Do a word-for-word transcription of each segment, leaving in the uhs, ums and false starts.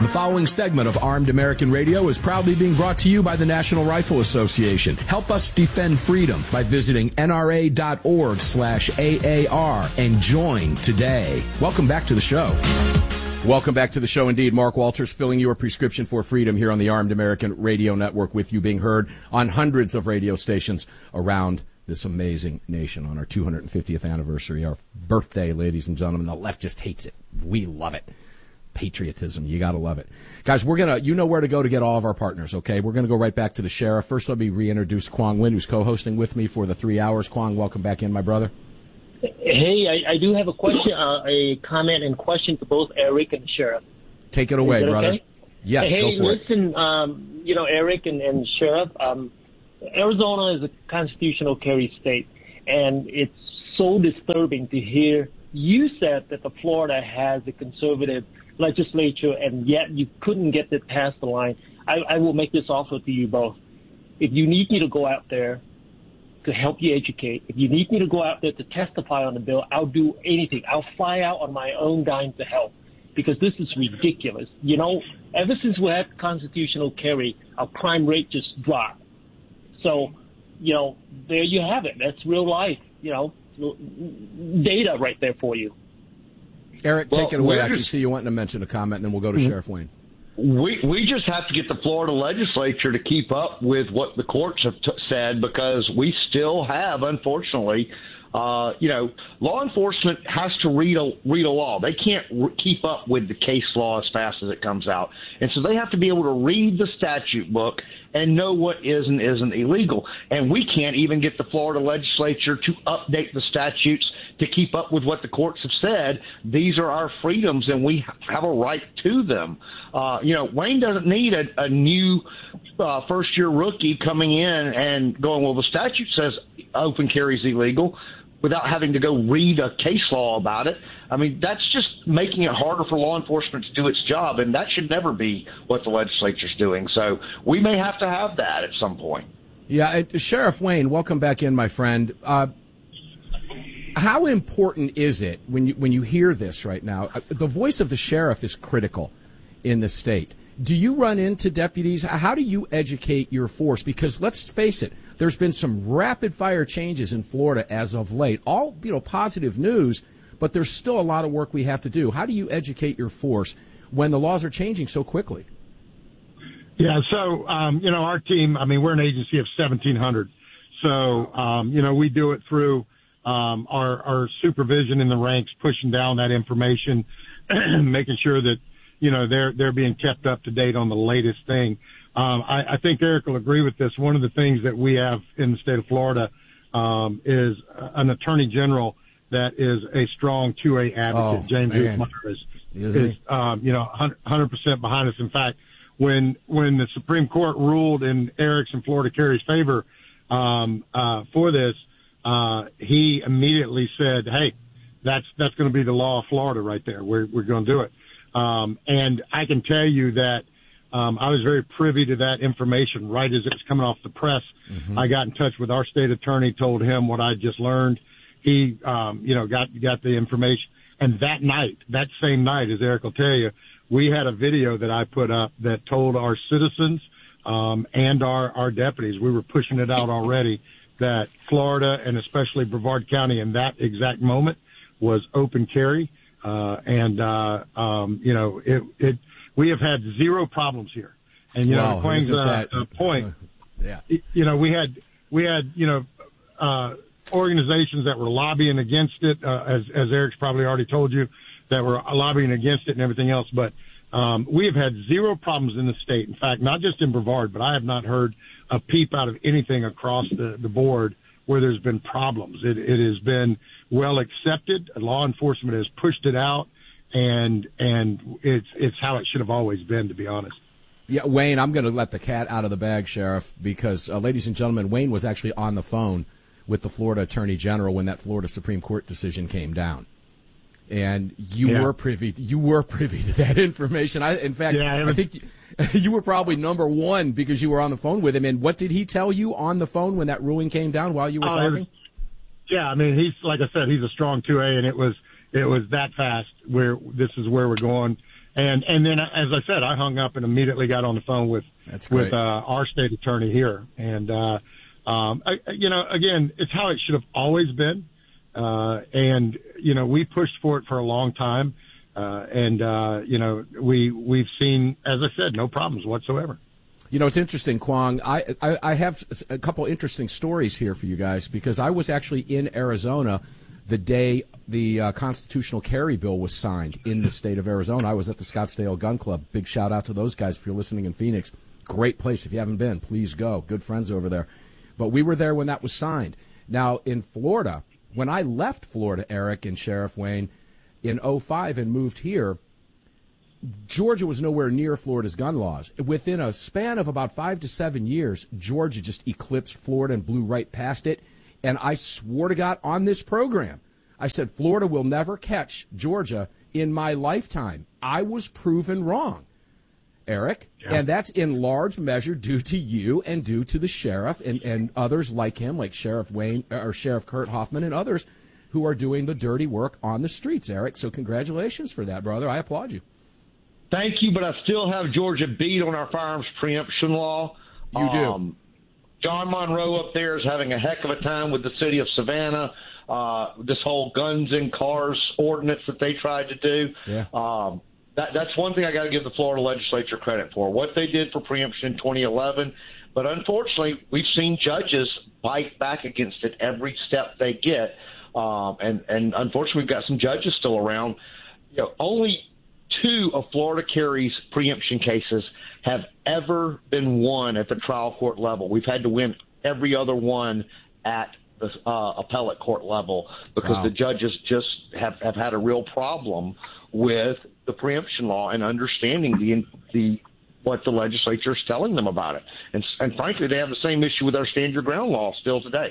The following segment of Armed American Radio is proudly being brought to you by the National Rifle Association. Help us defend freedom by visiting N R A dot org slash A A R and join today. Welcome back to the show. Welcome back to the show indeed. Mark Walters filling your prescription for freedom here on the Armed American Radio Network, with you being heard on hundreds of radio stations around this amazing nation on our two hundred fiftieth anniversary, our birthday, ladies and gentlemen. The left just hates it. We love it. Patriotism, you got to love it. Guys, we're going to, you know where to go to get all of our partners, okay? We're going to go right back to the sheriff. First, let me reintroduce Quang Nguyen, who's co-hosting with me for the three hours. Quang, welcome back in, my brother. Hey, I, I do have a question, uh, a comment and question to both Eric and the sheriff. Take it away, brother. Okay? Yes, hey, go for listen, it. Listen, um, you know, Eric and, and sheriff, um, Arizona is a constitutional carry state, and it's so disturbing to hear you said that the Florida has a conservative legislature, and yet you couldn't get it past the line. I, I will make this offer to you both. If you need me to go out there to help you educate, if you need me to go out there to testify on the bill, I'll do anything. I'll fly out on my own dime to help, because this is ridiculous. You know, ever since we had constitutional carry, our crime rate just dropped. So, you know, there you have it. That's real life, you know, data right there for you. Eric, take well, it away. I can see you wanting to mention a comment, and then we'll go to mm-hmm. Sheriff Wayne. We we just have to get the Florida legislature to keep up with what the courts have t- said, because we still have, unfortunately, uh, you know, law enforcement has to read a read a law. They can't re- keep up with the case law as fast as it comes out, and so they have to be able to read the statute book and know what is and isn't illegal. And we can't even get the Florida legislature to update the statutes to keep up with what the courts have said. These are our freedoms, and we have a right to them. Uh, you know, Wayne doesn't need a, a new uh, first-year rookie coming in and going, well, the statute says open carry is illegal, without having to go read a case law about it. I mean, that's just making it harder for law enforcement to do its job, and that should never be what the legislature's doing. So we may have to have that at some point. Yeah, uh, Sheriff Wayne, welcome back in, my friend. Uh, how important is it when you when you hear this right now? Uh, the voice of the sheriff is critical in the state. Do you run into deputies? How do you educate your force? Because let's face it, there's been some rapid-fire changes in Florida as of late. All, you know, positive news, but there's still a lot of work we have to do. How do you educate your force when the laws are changing so quickly? Yeah, so, um, you know, our team, I mean, we're an agency of seventeen hundred. So, um, you know, we do it through um, our, our supervision in the ranks, pushing down that information, making sure that, you know, they're, they're being kept up to date on the latest thing. Um, I, I think Eric will agree with this. One of the things that we have in the state of Florida, um, is an attorney general that is a strong two A advocate. Oh, James Huthmeyer is, is, is um, you know, one hundred percent behind us. In fact, when, when the Supreme Court ruled in Eric's and Florida Carry's favor, um, uh, for this, uh, he immediately said, hey, that's, that's going to be the law of Florida right there. We're, we're going to do it. Um, and I can tell you that, um, I was very privy to that information right as it was coming off the press. Mm-hmm. I got in touch with our state attorney, told him what I just learned. He, um, you know, got, got the information. And that night, that same night, as Eric will tell you, we had a video that I put up that told our citizens, um, and our, our deputies, we were pushing it out already, that Florida and especially Brevard County in that exact moment was open carry. Uh, and, uh, um, you know, it, it, we have had zero problems here. And, you wow, know, Quang's uh, uh, point, yeah. you know, we had, we had, you know, uh, organizations that were lobbying against it, uh, as, as Eric's probably already told you, that were lobbying against it and everything else. But, um, we have had zero problems in the state. In fact, not just in Brevard, but I have not heard a peep out of anything across the, the board where there's been problems. It, it has been well accepted. Law enforcement has pushed it out, and and it's it's how it should have always been, to be honest. Yeah, Wayne, I'm going to let the cat out of the bag, Sheriff, because, uh, ladies and gentlemen, Wayne was actually on the phone with the Florida Attorney General when that Florida Supreme Court decision came down. And you yeah. were privy you were privy to that information. I, in fact, yeah, was, I think you, you were probably number one because you were on the phone with him. And what did he tell you on the phone when that ruling came down while you were uh, talking? Was, yeah, I mean, he's like I said, he's a strong two A, and it was it was that fast. Where this is where we're going, And and then, as I said, I hung up and immediately got on the phone with with uh, our state attorney here. And, uh, um, I, you know, again, it's how it should have always been. Uh, and, you know, we pushed for it for a long time. Uh, and, uh, you know, we, we've seen, as I said, no problems whatsoever. You know, it's interesting, Kwong. I, I, I have a couple interesting stories here for you guys because I was actually in Arizona the day the uh, constitutional carry bill was signed in the state of Arizona. I was at the Scottsdale Gun Club. Big shout out to those guys if you're listening in Phoenix. Great place. If you haven't been, please go. Good friends over there. But we were there when that was signed. Now, in Florida, when I left Florida, Eric and Sheriff Wayne, in oh five and moved here, Georgia was nowhere near Florida's gun laws. Within a span of about five to seven years, Georgia just eclipsed Florida and blew right past it. And I swore to God on this program, I said, Florida will never catch Georgia in my lifetime. I was proven wrong, Eric. Yeah. And that's in large measure due to you and due to the sheriff and, and others like him, like Sheriff Wayne or Sheriff Kurt Hoffman and others who are doing the dirty work on the streets, Eric. So congratulations for that, brother. I applaud you. Thank you, but I still have Georgia beat on our firearms preemption law. You do. Um, John Monroe up there is having a heck of a time with the city of Savannah. Uh, this whole guns in cars ordinance that they tried to do. Yeah. Um, that, that's one thing I got to give the Florida legislature credit for, what they did for preemption in twenty eleven. But unfortunately, we've seen judges bite back against it every step they get. Um, and, and unfortunately, we've got some judges still around. You know, only two of Florida Carry's preemption cases have ever been won at the trial court level. We've had to win every other one at the uh, appellate court level because wow. the judges just have, have had a real problem with the preemption law and understanding the the what the legislature is telling them about it. And, and frankly, they have the same issue with our stand your ground law still today.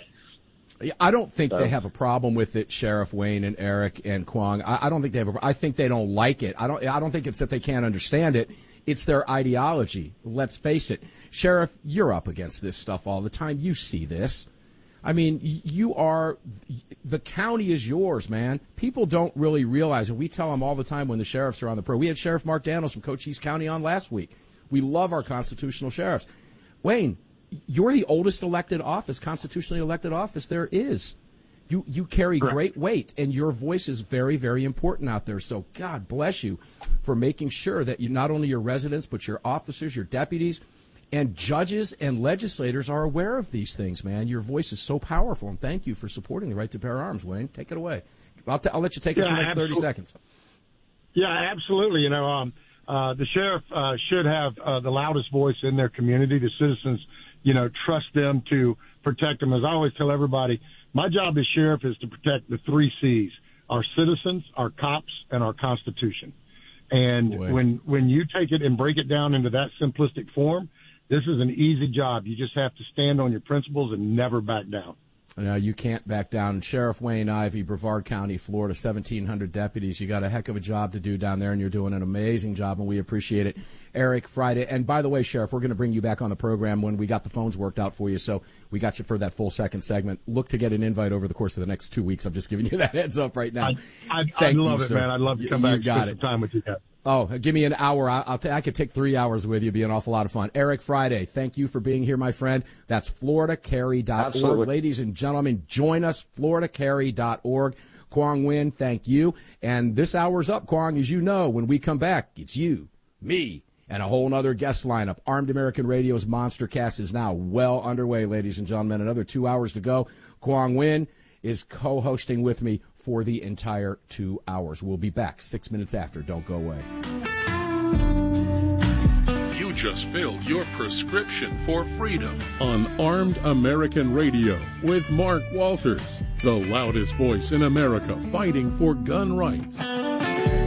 I don't think so. They have a problem with it, Sheriff Wayne and Eric and Kwong. I, I don't think they have a, I think they don't like it. I don't I don't think it's that they can't understand it. It's their ideology. Let's face it. Sheriff, you're up against this stuff all the time. You see this. I mean, you are the county is yours, man. People don't really realize it. We tell them all the time when the sheriffs are on the pro. We had Sheriff Mark Daniels from Cochise County on last week. We love our constitutional sheriffs. Wayne, you're the oldest elected office, constitutionally elected office there is. You you carry Correct. Great weight, and your voice is very, very important out there. So God bless you for making sure that you not only your residents, but your officers, your deputies, and judges and legislators are aware of these things, man. Your voice is so powerful, and thank you for supporting the right to bear arms, Wayne. Take it away. I'll, t- I'll let you take it yeah, for the next absolutely. thirty seconds. Yeah, absolutely. You know, um, uh, the sheriff uh, should have uh, the loudest voice in their community. The citizens, you know, trust them to protect them. As I always tell everybody, my job as sheriff is to protect the three C's: our citizens, our cops, and our Constitution. And Boy. when when you take it and break it down into that simplistic form, this is an easy job. You just have to stand on your principles and never back down. No, you can't back down. Sheriff Wayne Ivey, Brevard County, Florida, seventeen hundred deputies. You got a heck of a job to do down there, and you're doing an amazing job, and we appreciate it. Eric, Friday. And by the way, Sheriff, we're going to bring you back on the program when we got the phones worked out for you, so we got you for that full second segment. Look to get an invite over the course of the next two weeks. I'm just giving you that heads up right now. I, I, Thank I'd love you, it, sir. man. I'd love to come you, back you got and spend some time with you guys. Oh, give me an hour. I, I'll t- I could take three hours with you. It'd be an awful lot of fun. Eric Friday, thank you for being here, my friend. That's florida carry dot org. Ladies and gentlemen, join us, florida carry dot org. Kwong Win, thank you. And this hour's up, Kwong. As you know, when we come back, it's you, me, and a whole other guest lineup. Armed American Radio's Monster Cast is now well underway, ladies and gentlemen. Another two hours to go. Kwong Win is co-hosting with me for the entire two hours. We'll be back six minutes after. Don't go away. You just filled your prescription for freedom on Armed American Radio with Mark Walters, the loudest voice in America fighting for gun rights.